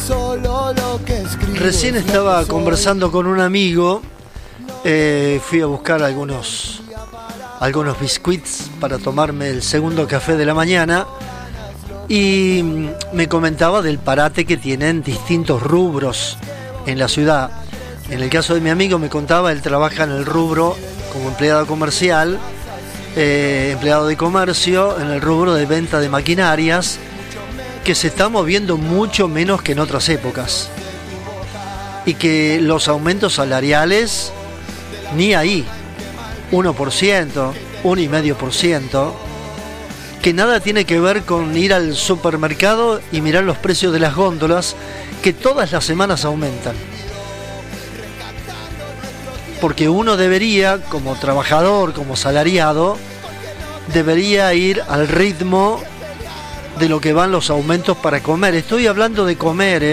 Recién estaba conversando con un amigo, fui a buscar algunos biscuits para tomarme el segundo café de la mañana y me comentaba del parate que tienen distintos rubros en la ciudad. En el caso de mi amigo me contaba, él trabaja en el rubro como empleado comercial, empleado de comercio, en el rubro de venta de maquinarias, que se está moviendo mucho menos que en otras épocas. Y que los aumentos salariales, ni ahí, 1%, 1,5%, que nada tiene que ver con ir al supermercado y mirar los precios de las góndolas, que todas las semanas aumentan. Porque uno debería, como trabajador, como salariado, debería ir al ritmo de lo que van los aumentos para comer. Estoy hablando de comer,